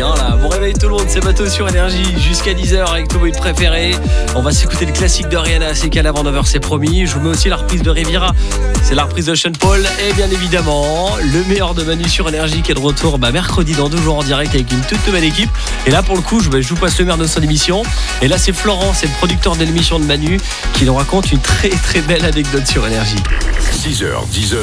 hein, là. Bon réveil tout le monde, c'est Mato sur Énergie jusqu'à 10h avec tous vos hits préférés. On va s'écouter le classique de Rihanna, c'est qu'à avant 9h, c'est promis. Je vous mets aussi la reprise de Riviera, c'est la reprise de Sean Paul. Et bien évidemment, le meilleur de Manu sur Énergie qui est de retour mercredi dans 2 jours en direct avec une toute nouvelle équipe. Et là pour le coup, je vous passe le maire de son émission. Et là c'est Florent, c'est le producteur de l'émission de Manu qui nous raconte une très très belle anecdote sur Énergie. 6h, 10h.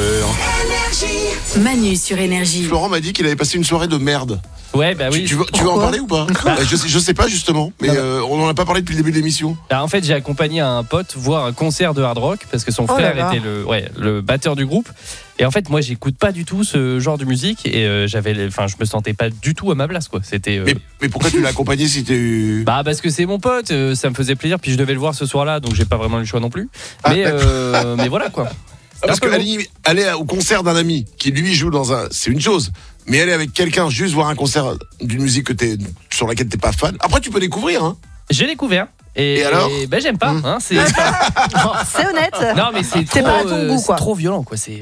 Manu sur Énergie. Florent m'a dit qu'il avait passé une soirée de merde. Ouais, bah oui. Tu veux en parler ou pas? Je sais pas justement, mais on n'en a pas parlé depuis le début de l'émission. Alors, en fait, j'ai accompagné un pote voir un concert de hard rock parce que son frère était le batteur du groupe. Et en fait, moi, j'écoute pas du tout ce genre de musique et je me sentais pas du tout à ma place, quoi. C'était. Mais pourquoi tu l'as accompagné si t'es. Bah parce que c'est mon pote, ça me faisait plaisir, puis je devais le voir ce soir-là, donc j'ai pas vraiment eu le choix non plus. Mais voilà quoi. Parce que aller au concert d'un ami qui lui joue c'est une chose, mais aller avec quelqu'un juste voir un concert d'une musique sur laquelle t'es pas fan. Après tu peux découvrir. Hein. J'ai découvert. Et alors j'aime pas. Hein, c'est honnête. Non mais c'est pas à ton goût quoi. C'est trop violent quoi. C'est.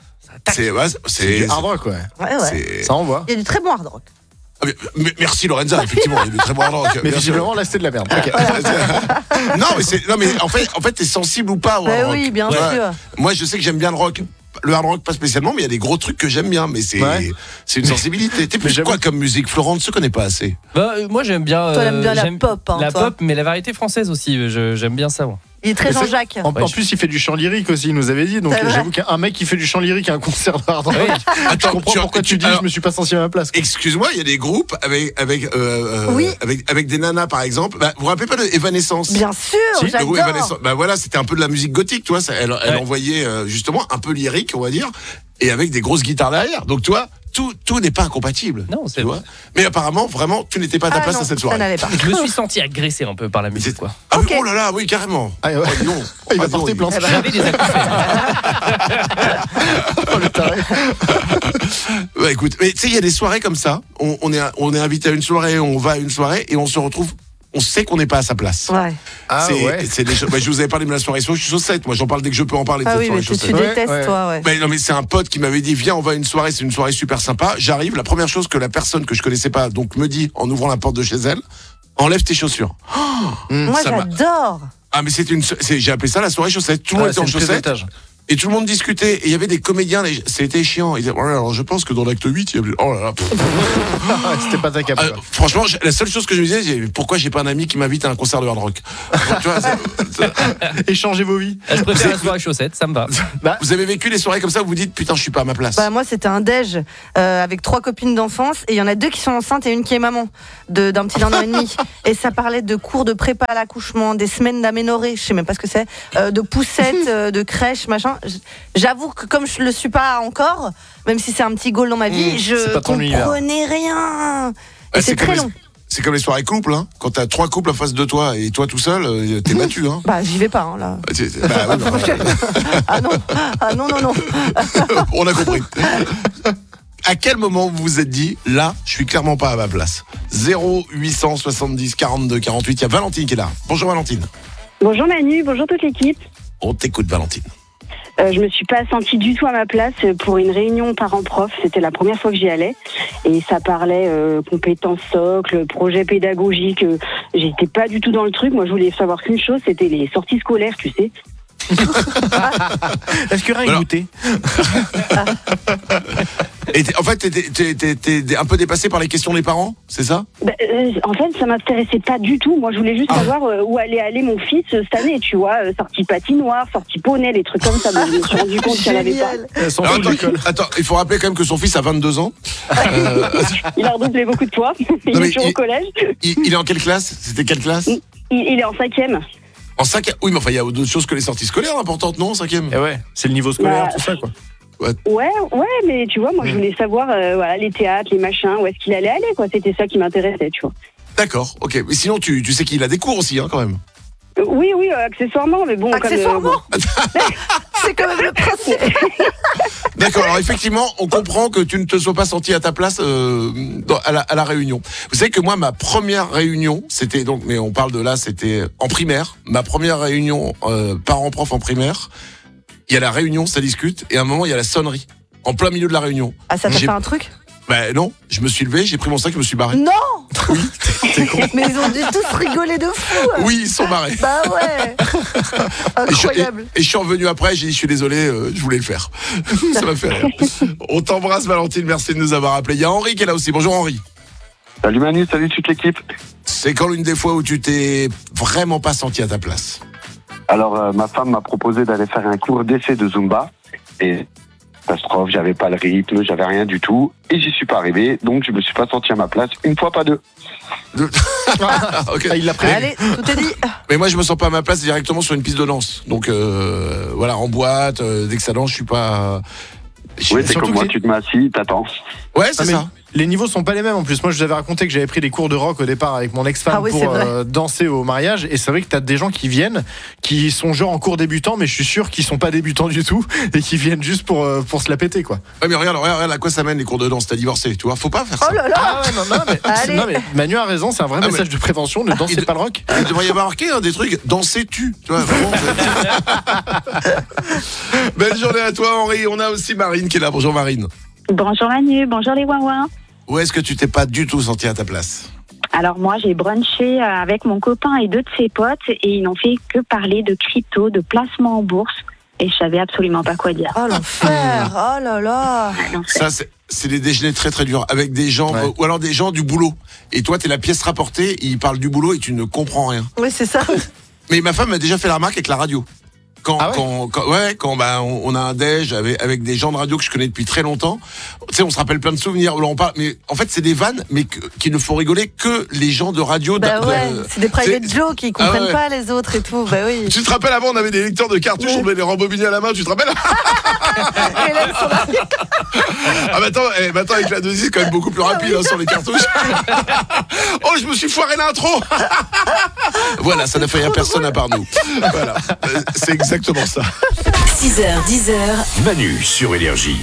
C'est du hard rock ouais. Ça envoie. Il y a du très bon hard rock. Merci Lorenza, effectivement, il y a du très bon hard rock. Mais visiblement là c'était de la merde. Okay. non mais en fait t'es sensible ou pas au hard rock. Oui, bien sûr. Moi je sais que j'aime bien le rock. Le hard rock pas spécialement, mais il y a des gros trucs que j'aime bien, mais c'est une sensibilité. T'es plus quoi comme musique? Florent ne se connaît pas assez. Moi j'aime bien. Toi t'aimes bien la pop. Hein, la pop, mais la variété française aussi. J'aime bien ça. Moi. Il est très Jean-Jacques. En plus, il fait du chant lyrique aussi, il nous avait dit. Donc, j'avoue qu'un mec qui fait du chant lyrique à un concert de hard rock. Attends, je comprends pourquoi tu dis je me suis pas senti à ma place. Quoi. Excuse-moi, il y a des groupes avec des nanas, par exemple. Vous vous rappelez pas de Evanescence? Bien sûr, si, j'adore. Le groupe Evanescence. Voilà, c'était un peu de la musique gothique, tu vois. Elle envoyait justement un peu lyrique, on va dire, et avec des grosses guitares derrière. Donc, tu vois. Tout n'est pas incompatible. Non, c'est vrai. Mais apparemment, vraiment, tu n'étais pas à ta place à cette soirée. Ça n'allait pas. Je me suis senti agressé un peu par la musique, quoi. Ah oui, oh là là, oui, carrément. Il va porter plainte. J'avais des acouphènes. Le taré. Écoute, mais tu sais, il y a des soirées comme ça. On est invité à une soirée, on va à une soirée et on se retrouve. On sait qu'on n'est pas à sa place. Ouais. C'est des choses. Je vous avais parlé de la soirée chaussette. Moi, j'en parle dès que je peux en parler. Ah oui, mais tu détestes toi, ouais. Mais non, mais c'est un pote qui m'avait dit viens, on va à une soirée. C'est une soirée super sympa. J'arrive. La première chose que la personne que je connaissais pas donc me dit en ouvrant la porte de chez elle, enlève tes chaussures. Moi, j'adore. Ah mais j'ai appelé ça la soirée chaussette. Tout le monde était en chaussettes. Et tout le monde discutait, et il y avait des comédiens, c'était chiant. Ils disaient, alors je pense que dans l'acte 8, il y a... Oh là là. C'était pas ta cap. Franchement, la seule chose que je me disais, c'est pourquoi j'ai pas un ami qui m'invite à un concert de hard rock? Tu vois, échangez vos vies. Je préfère la soirée chaussette, ça me va. Vous avez vécu des soirées comme ça où vous dites, putain, je suis pas à ma place? Moi, c'était un déj avec 3 copines d'enfance, et il y en a 2 qui sont enceintes et une qui est maman d'un petit d'un an et demi. Et ça parlait de cours de prépa à l'accouchement, des semaines d'aménorrhée, je sais même pas ce que c'est, de poussettes, de crèche, machin. J'avoue que comme je le suis pas encore, même si c'est un petit goal dans ma vie, je comprenais rien. Et c'est très long. C'est comme les soirées couples, hein. Quand t'as 3 couples en face de toi et toi tout seul, t'es battu, hein. J'y vais pas, hein, là. Non. Non. On a compris. À quel moment vous vous êtes dit, là, je suis clairement pas à ma place? 0870 42 48. Il y a Valentine qui est là. Bonjour Valentine. Bonjour Manu, bonjour toute l'équipe. On t'écoute Valentine. Je me suis pas sentie du tout à ma place pour une réunion parents-prof. C'était la première fois que j'y allais. Et ça parlait compétences socles, projet pédagogique. J'étais pas du tout dans le truc. Moi, je voulais savoir qu'une chose, c'était les sorties scolaires, tu sais. Est-ce qu'il y aura une goûter? Et en fait, t'es un peu dépassé par les questions des parents, c'est ça? En fait, ça m'intéressait pas du tout. Moi, je voulais juste savoir où allait aller mon fils cette année, tu vois. Sortie patinoire, sortie poney, les trucs comme ça. Mais je me suis rendu compte qu'il n'y en avait pas. Attends, il faut rappeler quand même que son fils a 22 ans. Il a redoublé beaucoup de poids. Il est toujours au collège. Il est en quelle classe? C'était quelle classe? Il est en 5e. En 5e? Oui, mais enfin, il y a d'autres choses que les sorties scolaires importantes, non, en 5e? Et ouais, c'est le niveau scolaire, tout ça, quoi. Ouais, mais tu vois, moi, je voulais savoir, les théâtres, les machins, où est-ce qu'il allait aller, quoi. C'était ça qui m'intéressait, tu vois. D'accord, ok. Mais sinon, tu sais qu'il a des cours aussi, hein, quand même. Oui, accessoirement, mais bon. Accessoirement C'est quand même le principe. D'accord, alors effectivement, on comprend que tu ne te sois pas senti à ta place à la réunion. Vous savez que moi, ma première réunion, c'était donc, mais on parle de là, c'était en primaire. Ma première réunion parents-prof en primaire, il y a la réunion, ça discute, et à un moment, il y a la sonnerie. En plein milieu de la réunion. Ah, ça t'a fait un truc? Bah non, je me suis levé, j'ai pris mon sac, je me suis barré. Non. Oui, t'es con. Mais ils ont dû tous rigoler de fou. Oui, ils sont barrés. Bah ouais. Incroyable. Et je suis revenu après, j'ai dit je suis désolé, je voulais le faire. Ça m'a fait rire. On t'embrasse Valentine, merci de nous avoir appelé. Il y a Henri qui est là aussi. Bonjour Henri. Salut Manu, salut toute l'équipe. C'est quand l'une des fois où tu t'es vraiment pas senti à ta place? Alors ma femme m'a proposé d'aller faire un cours d'essai de Zumba et catastrophe, j'avais pas le rythme, j'avais rien du tout et j'y suis pas arrivé, donc je me suis pas senti à ma place, une fois pas deux. Okay. Il l'a prévu. Allez, tout est dit. Mais moi je me sens pas à ma place directement sur une piste de danse. Donc voilà, en boîte, dès que ça danse, je suis pas... Oui, c'est surtout comme moi, que tu te mets assis, t'attends. Ouais, c'est Ah, mais ça. les niveaux sont pas les mêmes en plus. Moi, je vous avais raconté que j'avais pris des cours de rock au départ avec mon ex-femme c'est pour vrai. danser au mariage. Et c'est vrai que t'as des gens qui viennent, qui sont genre en cours débutant, mais je suis sûr qu'ils sont pas débutants du tout et qui viennent juste pour se la péter, quoi. Ouais, mais regarde à quoi ça mène les cours de danse? T'as divorcé, tu vois, faut pas faire ça. Oh là là. Ah ouais, Allez. non, mais Manu a raison, c'est un vrai message de prévention, ne dansez pas le rock. Il devrait y avoir marqué des trucs, dansez-tu, tu vois, vraiment. Belle journée à toi Henri, on a aussi Marine qui est là. Bonjour Marine. Bonjour Manu, bonjour les ouin-ouin. Où est-ce que tu t'es pas du tout senti à ta place? Alors moi j'ai brunché avec mon copain et deux de ses potes et ils n'ont fait que parler de crypto, de placement en bourse et je savais absolument pas quoi dire. Oh l'enfer. Oh là là. Ça, c'est des déjeuners très très durs avec des gens, Ouais. ou alors des gens du boulot. Et toi, t'es la pièce rapportée, ils parlent du boulot et tu ne comprends rien. Oui, c'est ça. Mais ma femme m'a déjà fait la remarque avec la radio. Quand, Ah ouais quand on a un déj avec des gens de radio que je connais depuis très longtemps, tu sais, on se rappelle plein de souvenirs. On parle, mais en fait, c'est des vannes, mais qui ne font rigoler que les gens de radio. Bah ouais, c'est des private jokes, ils comprennent Ah ouais. pas les autres et tout. Bah oui. Tu te rappelles avant, on avait des lecteurs de cartouches, on devait les rembobiner à la main, tu te rappelles? Et là, ils sont là. Ah maintenant avec la deuxième, c'est quand même beaucoup plus rapide sur les cartouches. Oh, je me suis foiré l'intro. Voilà, ça n'a fait rien à personne à part nous. Voilà, c'est exactement ça. 6h, 10h, Manu sur Énergie.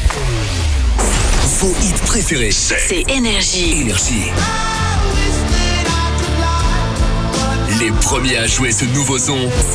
Vos hits préférés, c'est Énergie. Énergie. Les premiers à jouer ce nouveau son.